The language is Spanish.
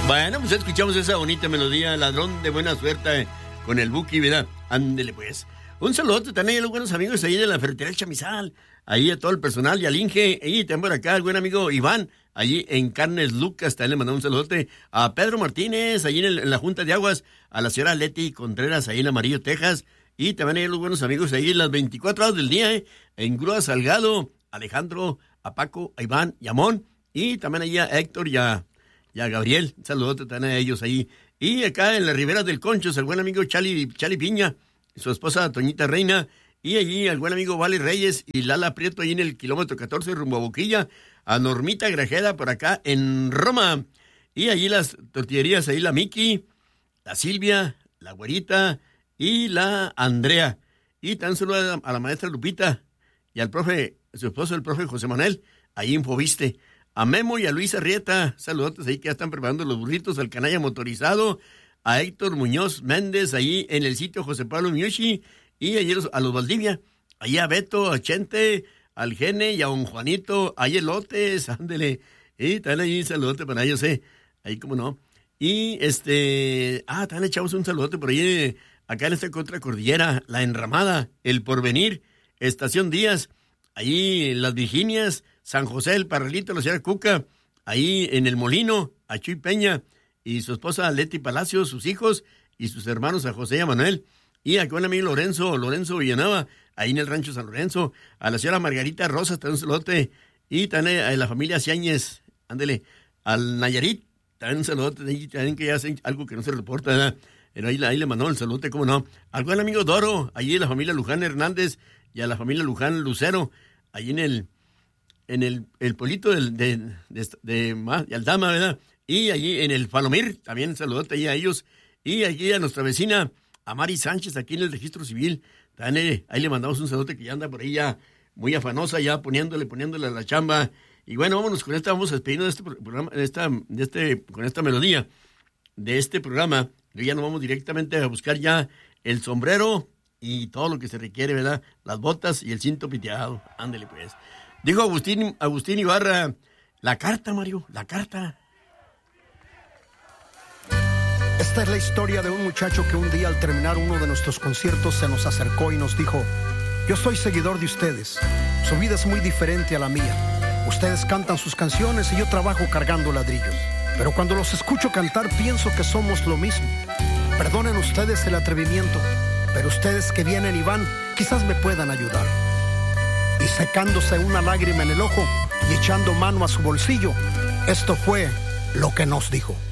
Bueno, pues escuchamos esa bonita melodía, Ladrón de Buena Suerte, con el Buki, ¿verdad? Ándele pues. Un saludo también a los buenos amigos ahí de la ferretería El Chamizal, ahí a todo el personal y al Inge, y también por acá el buen amigo Iván, allí en Carnes Lucas, también le mandamos un saludote a Pedro Martínez, allí en la Junta de Aguas, a la señora Leti Contreras, ahí en Amarillo, Texas, y también hay los buenos amigos ahí en las 24 horas del día, en Grúa Salgado, Alejandro, a Paco, a Iván y a Amón, y también ahí a Héctor y a Gabriel, un saludote también a ellos ahí. Y acá en las riberas del Conchos, el buen amigo Chali Piña, su esposa Toñita Reina, y allí el buen amigo Vale Reyes y Lala Prieto, ahí en el kilómetro 14 rumbo a Boquilla, a Normita Grajeda por acá en Roma. Y allí las tortillerías, ahí la Miki, la Silvia, la Güerita y la Andrea. Y tan solo a la maestra Lupita y al profe, su esposo, el profe José Manuel, ahí en Fobiste. A Memo y a Luis Arrieta, saludos ahí que ya están preparando los burritos, al Canalla Motorizado, a Héctor Muñoz Méndez, ahí en el sitio José Pablo Miuchi, y ayer a los Valdivia, ahí a Beto, a Chente, al Gene y a don Juanito, ahí elotes, ándele, y también ahí saludote para ellos, ahí como no. Y también echamos un saludote por ahí, acá en esta contracordillera, La Enramada, El Porvenir, Estación Díaz, ahí Las Virginias, San José, el Parralito, la señora Cuca, ahí en el Molino, a Chuy Peña y su esposa Leti Palacios, sus hijos y sus hermanos a José y a Manuel. Y acá un amigo Lorenzo Villanueva, ahí en el rancho San Lorenzo, a la señora Margarita Rosas, también un saludote, y también a la familia Ciáñez, ándele, al Nayarit, también un saludote, también que ya hacen algo que no se reporta, ¿verdad? Pero ahí le mandó el saludote, cómo no. Al buen amigo Doro, allí de la familia Luján Hernández y a la familia Luján Lucero, allí en el pueblito de Aldama, ¿verdad? Y allí en el Palomir, también saludote ahí a ellos. Y allí a nuestra vecina, a Mari Sánchez, aquí en el Registro Civil. También, ahí le mandamos un saludote que ya anda por ahí ya muy afanosa, ya poniéndole a la chamba. Y bueno, vámonos con esta, vamos a despedirnos de este programa, con esta melodía de este programa. Y ya nos vamos directamente a buscar ya el sombrero y todo lo que se requiere, ¿verdad? Las botas y el cinto piteado. Ándele pues. Dijo Agustín Ibarra, la carta, Mario, la carta. Esta es la historia de un muchacho que un día al terminar uno de nuestros conciertos se nos acercó y nos dijo: yo soy seguidor de ustedes, su vida es muy diferente a la mía. Ustedes cantan sus canciones y yo trabajo cargando ladrillos. Pero cuando los escucho cantar pienso que somos lo mismo. Perdonen ustedes el atrevimiento, pero ustedes que vienen y van quizás me puedan ayudar. Y secándose una lágrima en el ojo y echando mano a su bolsillo, esto fue lo que nos dijo.